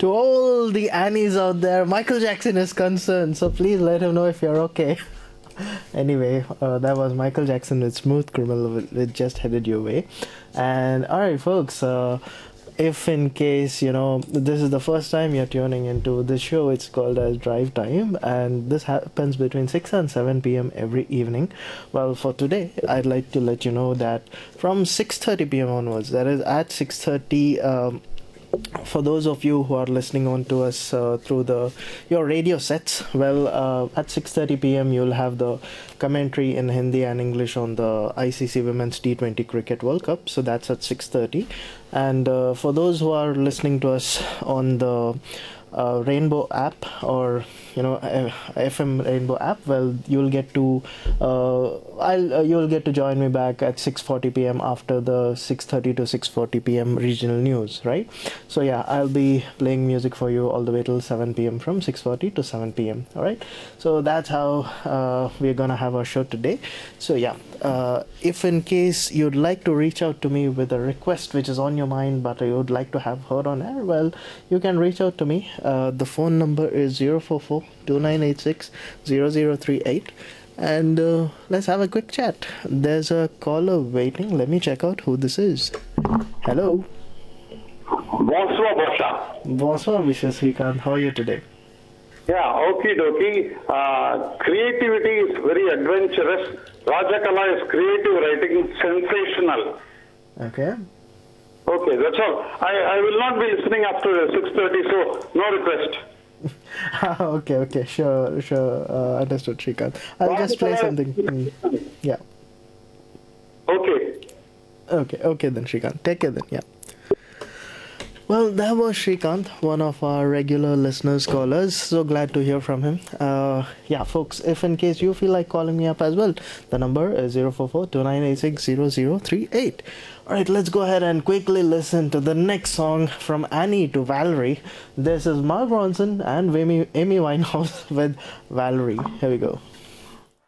To all the Annies out there, Michael Jackson is concerned, so please let him know if you're okay. Anyway, that was Michael Jackson with Smooth Criminal, which just headed your way. And alright, folks, if in case this is the first time you're tuning into this show, it's called as Drive Time, and this happens between 6 and 7 p.m. every evening. Well, for today, I'd like to let you know that from 6:30 p.m. onwards, that is at 6:30, for those of you who are listening on to us through the your radio sets, well, at 6:30 p.m. you'll have the commentary in Hindi and English on the ICC Women's T20 Cricket World Cup. So that's at 6:30. And for those who are listening to us on the Rainbow app, or FM Rainbow app, well, you'll get to you'll get to join me back at 6:40 p.m. after the 6:30 to 6:40 p.m. regional news, right? So yeah, I'll be playing music for you all the way till 7 p.m. from 6:40 to 7 p.m. All right, so that's how we're gonna have our show today. So yeah, if in case you'd like to reach out to me with a request which is on your mind but you would like to have heard on air, well, you can reach out to me. The phone number is 044-2986-0038, and let's have a quick chat. There's a caller waiting. Let me check out who this is. Hello. Bonsoir, Basha. Bonsoir, Mr. Srikanth. How are you today? Yeah, okie dokie. Creativity is very adventurous. Rajakala is creative writing, sensational. Okay. Okay, that's all. I will not be listening after 6:30, so no request. Okay, sure. Understood, Srikanth. I'll just play something. Yeah. Okay. Okay then, Srikanth. Take care then, yeah. Well, that was Srikanth, one of our regular listeners, callers. So glad to hear from him. Yeah, folks, if in case you feel like calling me up as well, the number is 044-2986-0038. Alright, let's go ahead and quickly listen to the next song from Annie to Valerie. This is Mark Ronson and Amy Winehouse with Valerie. Here we go.